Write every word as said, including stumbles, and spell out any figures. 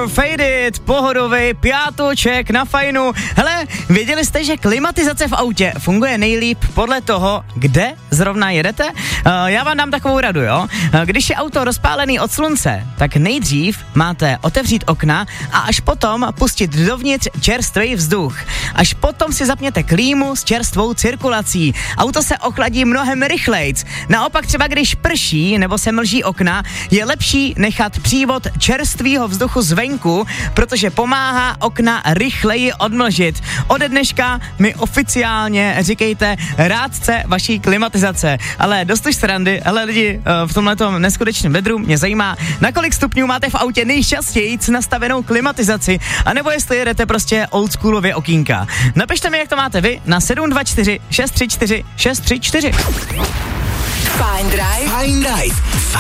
Faded, pohodový pětáček na fajnu. Hele, věděli jste, že klimatizace v autě funguje nejlíp podle toho, kde zrovna jedete? Uh, já vám dám takovou radu, jo? Uh, když je auto rozpálený od slunce, tak nejdřív máte otevřít okna a až potom pustit dovnitř čerstvý vzduch. Až potom si zapněte klímu s čerstvou cirkulací. Auto se ochladí mnohem rychlejc. Naopak třeba když prší nebo se mlží okna, je lepší nechat přívod čerstvého vzduchu zvenku, protože pomáhá okna rychleji odmlžit. Ode dneška mi oficiálně říkejte rádce vaší klimatizace. Ale dost už srandy, ale lidi, v tomhletom neskutečném vedru mě zajímá, na kolik stupňů máte v autě nejčastěji nastavenou klimatizaci, anebo jestli jedete prostě oldschoolově okýnka. Napište mi, jak to máte vy na sedm dva čtyři šest tři čtyři šest tři čtyři. Fajn Drive. Fajn Drive.